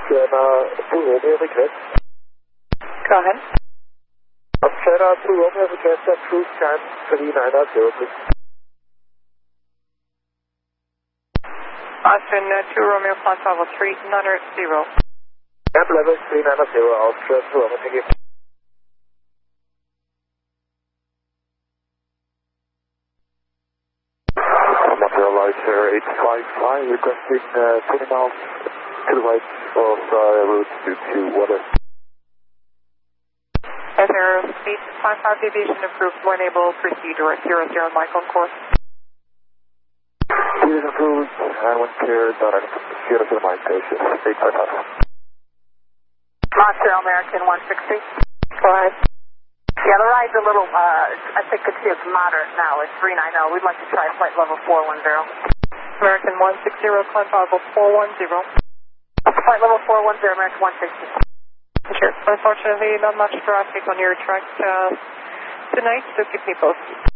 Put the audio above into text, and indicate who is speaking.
Speaker 1: 2 Romeo request.
Speaker 2: Go ahead.
Speaker 1: Operator 2 Romeo request at cruise time 390, please.
Speaker 2: Austin 2 Romeo, climb level 390.
Speaker 1: Climb level 390, Austria 2 Romeo, thank you. Montreal Light 855, requesting 20 miles to the right of route due to water.
Speaker 2: Air speed 55 deviation approved when able, proceed or 00 Mike on course.
Speaker 1: Speed is approved, wind clear, direct 00 Mike, 855.
Speaker 2: Montreal American 160. Go ahead.
Speaker 3: Yeah, the ride's a little, I think it's moderate now. It's 390. We'd like to try flight level 410.
Speaker 2: American 160, climb level 410.
Speaker 3: Flight level 410, American 160.
Speaker 2: Sure. Unfortunately, not much traffic on your track tonight, so keep me posted.